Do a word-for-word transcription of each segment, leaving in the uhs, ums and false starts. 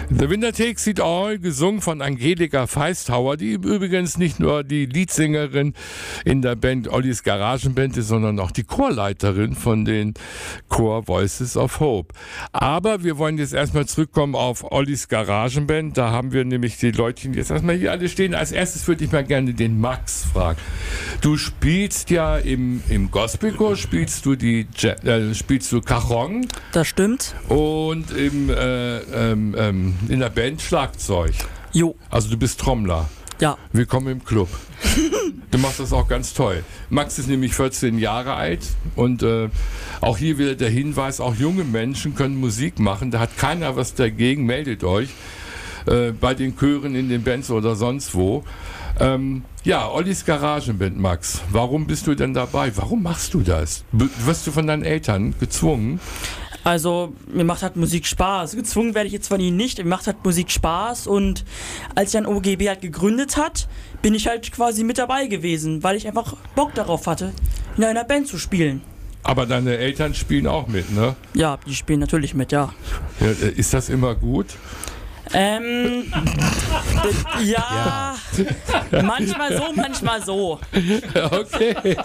The Winner Takes It All, gesungen von Angelika Feisthauer, die übrigens nicht nur die Leadsängerin in der Band Ollis Garagenband ist, sondern auch die Chorleiterin von den Chor Voices of Hope. Aber wir wollen jetzt erstmal zurückkommen auf Ollis Garagenband. Da haben wir nämlich die Leutchen, die jetzt erstmal hier alle stehen. Als erstes würde ich mal gerne den Max fragen. Du spielst ja im, im Gospelchor, spielst du die äh, spielst du Cajon. Das stimmt. Und im, äh, ähm, ähm, in der Band Schlagzeug. Jo. Also du bist Trommler. Ja. Willkommen im Club. Du machst das auch ganz toll. Max ist nämlich vierzehn Jahre alt und äh, auch hier wieder der Hinweis, auch junge Menschen können Musik machen. Da hat keiner was dagegen, meldet euch äh, bei den Chören in den Bands oder sonst wo. Ähm, ja, Ollis Garagenband, Max. Warum bist du denn dabei? Warum machst du das? B- wirst du von deinen Eltern gezwungen? Also, mir macht halt Musik Spaß. Gezwungen werde ich jetzt von ihnen nicht. Mir macht halt Musik Spaß. Und als dann O G B halt gegründet hat, bin ich halt quasi mit dabei gewesen, weil ich einfach Bock darauf hatte, in einer Band zu spielen. Aber deine Eltern spielen auch mit, ne? Ja, die spielen natürlich mit, ja. Ja, ist das immer gut? Ähm, äh, ja, ja, manchmal so, manchmal so. Okay.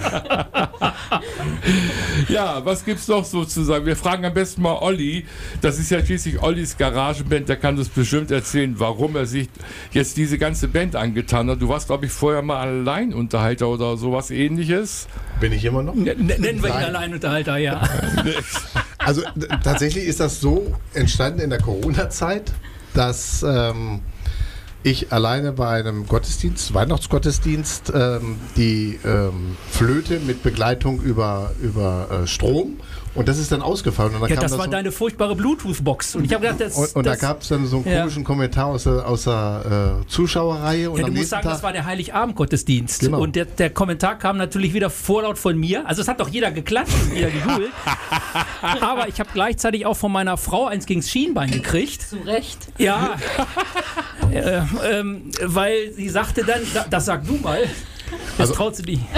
Ja, was gibt's noch so zu sagen? Wir fragen am besten mal Olli. Das ist ja schließlich Ollis Garagenband. Der kann uns bestimmt erzählen, warum er sich jetzt diese ganze Band angetan hat. Du warst, glaube ich, vorher mal Alleinunterhalter oder sowas Ähnliches. Bin ich immer noch? N- nennen wir ihn Alleinunterhalter, ja. Also d- tatsächlich ist das so entstanden in der Corona-Zeit, dass ähm, ich alleine bei einem Gottesdienst, Weihnachtsgottesdienst, ähm, die ähm, Flöte mit Begleitung über, über äh, Strom, und das ist dann ausgefallen. Und dann Ja, kam das war so, deine furchtbare Bluetooth-Box. Und ich habe gedacht, das... und, und das, da gab es dann so einen ja. komischen Kommentar aus der, aus der äh, Zuschauerreihe. Und Ja, du am musst nächsten sagen, Tag, das war der Heiligabend-Gottesdienst. Genau. Und der, der Kommentar kam natürlich wieder vorlaut von mir. Also es hat doch jeder geklatscht und jeder gejubelt. Aber ich habe gleichzeitig auch von meiner Frau eins gegens Schienbein gekriegt. Zu Recht. Ja, äh, ähm, weil sie sagte dann, da, das sag du mal, das Also- traut sie nicht.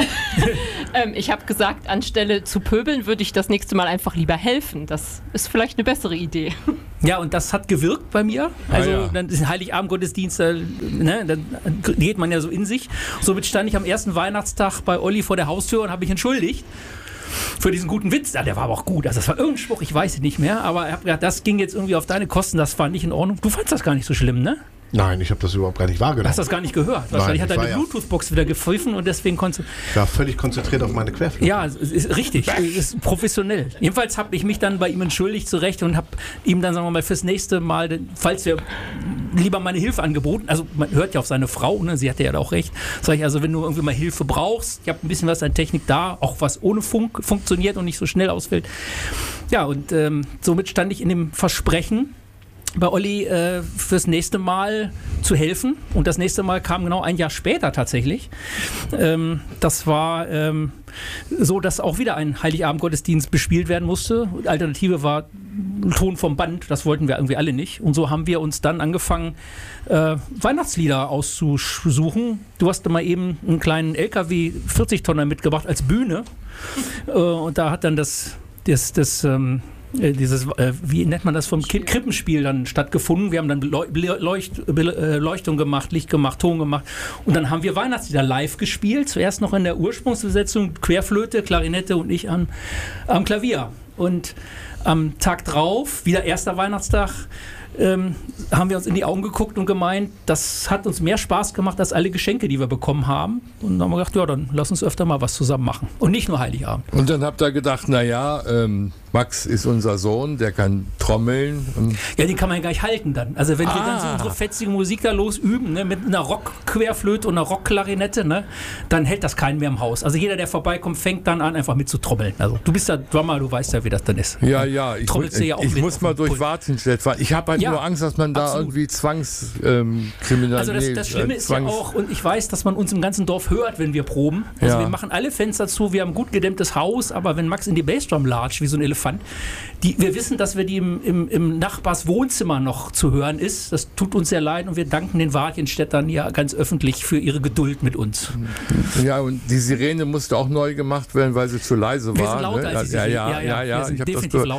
Ähm, ich habe gesagt, anstelle zu pöbeln, würde ich das nächste Mal einfach lieber helfen. Das ist vielleicht eine bessere Idee. Ja, und das hat gewirkt bei mir. Also Ah, ja. dann ist ein Heiligabend-Gottesdienst, äh, ne, dann geht man ja so in sich. Somit stand ich am ersten Weihnachtstag bei Olli vor der Haustür und habe mich entschuldigt für diesen guten Witz. Ja, der war aber auch gut. Also das war irgendein Spruch, ich weiß es nicht mehr. Aber ich habe gedacht, das ging jetzt irgendwie auf deine Kosten, das war nicht in Ordnung. Du fandst das gar nicht so schlimm, ne? nein, ich habe das überhaupt gar nicht wahrgenommen. Hast das gar nicht gehört. Nein, Wahrscheinlich hat ich deine war ja- Bluetooth-Box wieder gepfiffen und deswegen konntest du... Ich war völlig konzentriert auf meine Querflöte. Ja, es ist richtig, es ist professionell. Jedenfalls habe ich mich dann bei ihm entschuldigt zurecht und habe ihm dann, sagen wir mal, fürs nächste Mal, falls wir lieber meine Hilfe angeboten, also man hört ja auf seine Frau, ne, sie hatte ja auch recht, sage ich, also wenn du irgendwie mal Hilfe brauchst, ich habe ein bisschen was an Technik da, auch was ohne Funk funktioniert und nicht so schnell ausfällt. Ja, und ähm, somit stand ich in dem Versprechen, bei Olli äh, fürs nächste Mal zu helfen. Und das nächste Mal kam genau ein Jahr später tatsächlich. Ähm, das war ähm, so, dass auch wieder ein Heiligabend-Gottesdienst bespielt werden musste. Die Alternative war Ton vom Band, das wollten wir irgendwie alle nicht. Und so haben wir uns dann angefangen, äh, Weihnachtslieder auszusuchen. Du hast mal eben einen kleinen L K W vierzig Tonner mitgebracht als Bühne. Äh, und da hat dann das, das, das ähm, dieses, äh, wie nennt man das, vom Ki- Krippenspiel dann stattgefunden. Wir haben dann Beleu- Beleucht- Beleuchtung gemacht, Licht gemacht, Ton gemacht und dann haben wir Weihnachtslieder live gespielt. Zuerst noch in der Ursprungsbesetzung, Querflöte, Klarinette und ich am, am Klavier. Und am Tag drauf, wieder erster Weihnachtstag, ähm, haben wir uns in die Augen geguckt und gemeint, das hat uns mehr Spaß gemacht als alle Geschenke, die wir bekommen haben. Und dann haben wir gedacht, ja, dann lass uns öfter mal was zusammen machen. Und nicht nur Heiligabend. Und dann habt ihr gedacht, naja, ähm, Max ist unser Sohn, der kann trommeln. Und Ja, den kann man ja gar nicht halten dann. Also wenn wir Ah. dann so unsere fetzige Musik da los üben, ne, mit einer Rock-Querflöte und einer Rock-Klarinette, ne, dann hält das keinen mehr im Haus. Also jeder, der vorbeikommt, fängt dann an, einfach mit zu trommeln. Also du bist ja Drummer, du weißt ja, wie das dann ist. ja, ja, ich, mu Trommelst du ja auch ich mit muss auf mal dem durch Pult. Wartenstedt fahren. Ich habe halt Ja, nur Angst, dass man da absolut. irgendwie Zwangskriminalität... Also das, das Schlimme ist ja auch, und ich weiß, dass man uns im ganzen Dorf hört, wenn wir proben. Also Ja. wir machen alle Fenster zu, wir haben ein gut gedämmtes Haus, aber wenn Max in die Bassdrum latscht, wie so ein Elefant, die, wir wissen, dass wir die im, im, im Nachbarswohnzimmer noch zu hören ist. Das tut uns sehr leid und wir danken den Wartjenstädtern ja ganz öffentlich für ihre Geduld mit uns. Ja, und die Sirene musste auch neu gemacht werden, weil sie zu leise war. Wir sind lauter ne? als die ja, Sirene. ja, ja, ja, wir sind ich hab das definitiv gehört. lauter.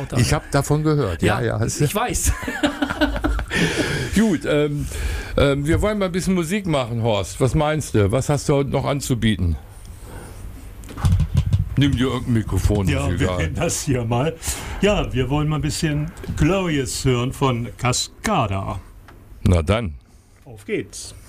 lauter. Ich habe davon gehört. Ja, ja, ja. ich weiß. Gut, ähm, ähm, wir wollen mal ein bisschen Musik machen, Horst. Was meinst du? Was hast du heute noch anzubieten? Nimm dir irgendein Mikrofon, Ja, ist wir egal. nehmen das hier mal. Ja, wir wollen mal ein bisschen Glorious hören von Cascada. Na dann. Auf geht's.